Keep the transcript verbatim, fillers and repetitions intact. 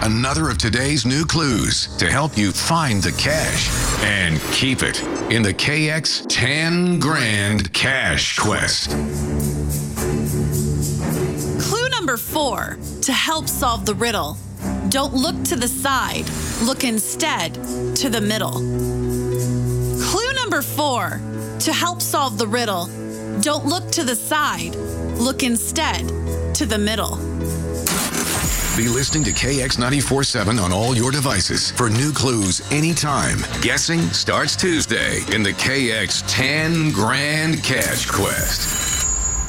another of today's new clues to help you find the cash and keep it in the K X ten Grand Cash Quest. Clue number four, to help solve the riddle. Don't look to the side, look instead to the middle. Clue number four, to help solve the riddle. Don't look to the side, look instead to the middle. Be listening to K X ninety-four point seven on all your devices for new clues anytime. Guessing starts Tuesday in the K X ten Grand Cash Quest.